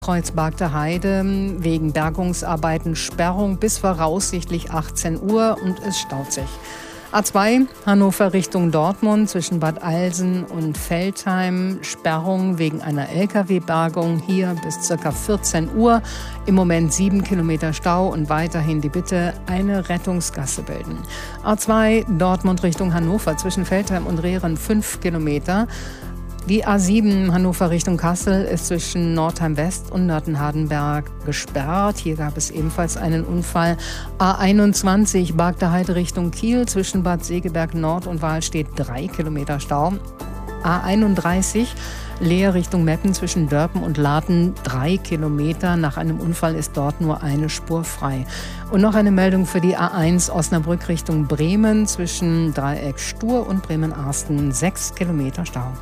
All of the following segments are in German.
Kreuzberger Heide wegen Bergungsarbeiten Sperrung bis voraussichtlich 18 Uhr und es staut sich. A2 Hannover Richtung Dortmund zwischen Bad Alsen und Veltheim. Sperrung wegen einer Lkw-Bergung hier bis ca. 14 Uhr. Im Moment 7 Kilometer Stau und weiterhin die Bitte eine Rettungsgasse bilden. A2 Dortmund Richtung Hannover zwischen Veltheim und Rehren 5 Kilometer. Die A7 Hannover Richtung Kassel ist zwischen Nordheim West und Nörten-Hardenberg gesperrt. Hier gab es ebenfalls einen Unfall. A21 Bargter Heide Richtung Kiel zwischen Bad Segeberg Nord und Wahlstedt 3 Kilometer Stau. A31 Leer Richtung Meppen zwischen Dörpen und Laden 3 Kilometer. Nach einem Unfall ist dort nur eine Spur frei. Und noch eine Meldung für die A1 Osnabrück Richtung Bremen zwischen Dreieck Stur und Bremen-Arsten 6 Kilometer Stau.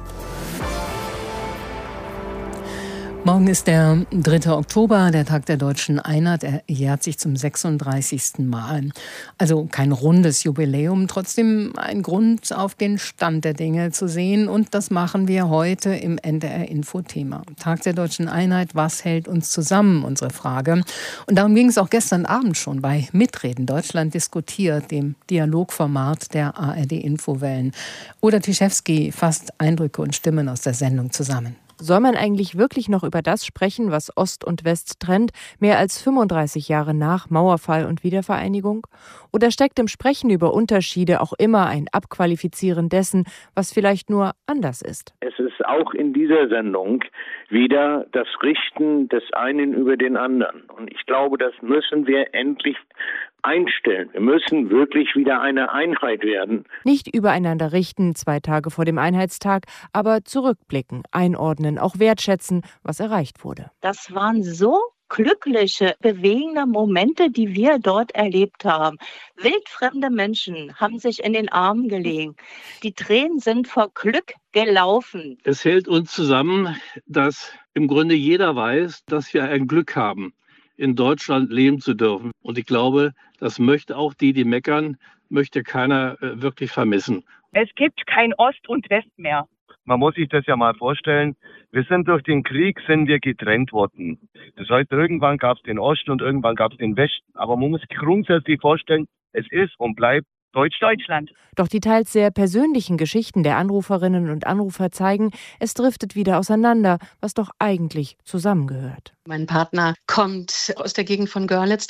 Morgen ist der 3. Oktober, der Tag der Deutschen Einheit. Er jährt sich zum 36. Mal. Also kein rundes Jubiläum, trotzdem ein Grund, auf den Stand der Dinge zu sehen. Und das machen wir heute im NDR-Info-Thema. Tag der Deutschen Einheit, was hält uns zusammen? Unsere Frage. Und darum ging es auch gestern Abend schon bei Mitreden Deutschland diskutiert, dem Dialogformat der ARD-Infowellen. Oda Tischewski fasst Eindrücke und Stimmen aus der Sendung zusammen. Soll man eigentlich wirklich noch über das sprechen, was Ost und West trennt, mehr als 35 Jahre nach Mauerfall und Wiedervereinigung? Oder steckt im Sprechen über Unterschiede auch immer ein Abqualifizieren dessen, was vielleicht nur anders ist? Es ist auch in dieser Sendung wieder das Richten des einen über den anderen. Und ich glaube, das müssen wir endlich einstellen. Wir müssen wirklich wieder eine Einheit werden. Nicht übereinander richten, 2 Tage vor dem Einheitstag, aber zurückblicken, einordnen, auch wertschätzen, was erreicht wurde. Das waren so glückliche, bewegende Momente, die wir dort erlebt haben. Wildfremde Menschen haben sich in den Armen gelegen. Die Tränen sind vor Glück gelaufen. Es hält uns zusammen, dass im Grunde jeder weiß, dass wir ein Glück haben, in Deutschland leben zu dürfen. Und ich glaube, das möchte auch die meckern, möchte keiner wirklich vermissen. Es gibt kein Ost und West mehr. Man muss sich das ja mal vorstellen, wir sind durch den Krieg getrennt worden. Das heißt, irgendwann gab es den Osten und irgendwann gab es den Westen. Aber man muss sich grundsätzlich vorstellen, es ist und bleibt Deutschland. Doch die teils sehr persönlichen Geschichten der Anruferinnen und Anrufer zeigen, es driftet wieder auseinander, was doch eigentlich zusammengehört. Mein Partner kommt aus der Gegend von Görlitz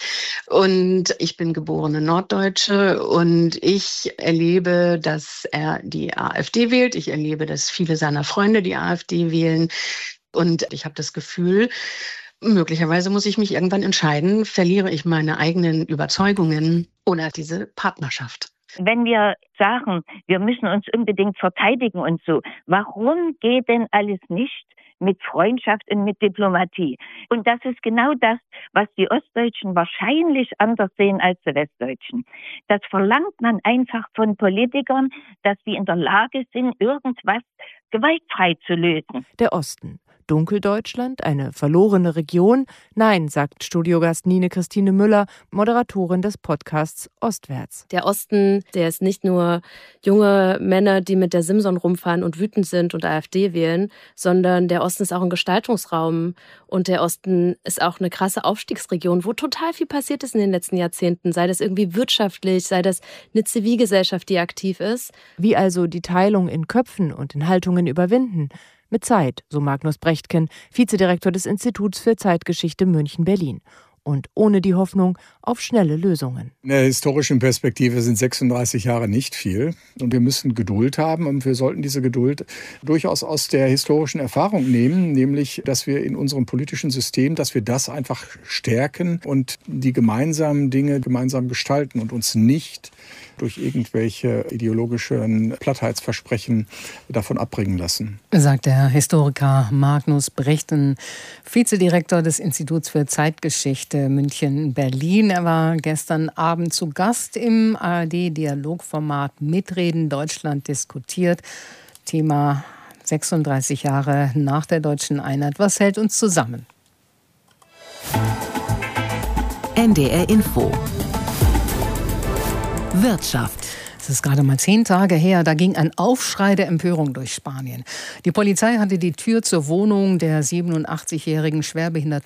und ich bin geborene Norddeutsche und ich erlebe, dass er die AfD wählt. Ich erlebe, dass viele seiner Freunde die AfD wählen und ich habe das Gefühl, möglicherweise muss ich mich irgendwann entscheiden, verliere ich meine eigenen Überzeugungen oder diese Partnerschaft. Wenn wir sagen, wir müssen uns unbedingt verteidigen und so, warum geht denn alles nicht mit Freundschaft und mit Diplomatie? Und das ist genau das, was die Ostdeutschen wahrscheinlich anders sehen als die Westdeutschen. Das verlangt man einfach von Politikern, dass sie in der Lage sind, irgendwas gewaltfrei zu lösen. Der Osten. Dunkeldeutschland, eine verlorene Region? Nein, sagt Studiogast Nine Christine Müller, Moderatorin des Podcasts Ostwärts. Der Osten, der ist nicht nur junge Männer, die mit der Simson rumfahren und wütend sind und AfD wählen, sondern der Osten ist auch ein Gestaltungsraum und der Osten ist auch eine krasse Aufstiegsregion, wo total viel passiert ist in den letzten Jahrzehnten, sei das irgendwie wirtschaftlich, sei das eine Zivilgesellschaft, die aktiv ist. Wie also die Teilung in Köpfen und in Haltungen überwinden? Mit Zeit, so Magnus Brechtken, Vizedirektor des Instituts für Zeitgeschichte München-Berlin. Und ohne die Hoffnung auf schnelle Lösungen. In der historischen Perspektive sind 36 Jahre nicht viel. Und wir müssen Geduld haben. Und wir sollten diese Geduld durchaus aus der historischen Erfahrung nehmen. Nämlich, dass wir in unserem politischen System, dass wir das einfach stärken und die gemeinsamen Dinge gemeinsam gestalten und uns nicht durch irgendwelche ideologischen Plattheitsversprechen davon abbringen lassen. Sagt der Historiker Magnus Brechtken, Vizedirektor des Instituts für Zeitgeschichte München-Berlin. Er war gestern Abend zu Gast im ARD-Dialogformat Mitreden Deutschland diskutiert. Thema 36 Jahre nach der Deutschen Einheit. Was hält uns zusammen? NDR Info Wirtschaft. Es ist gerade mal 10 Tage her, da ging ein Aufschrei der Empörung durch Spanien. Die Polizei hatte die Tür zur Wohnung der 87-jährigen schwerbehinderten